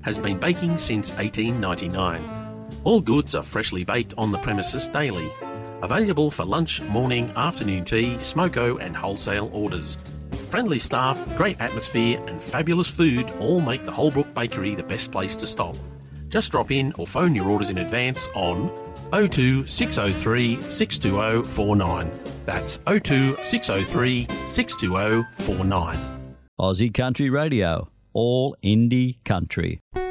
has been baking since 1899. All goods are freshly baked on the premises daily. Available for lunch, morning, afternoon tea, smoko and wholesale orders. Friendly staff, great atmosphere and fabulous food all make the Holbrook Bakery the best place to stop. Just drop in or phone your orders in advance on 02 603 620 49. That's 02 603 620 49. Aussie Country Radio, all indie country.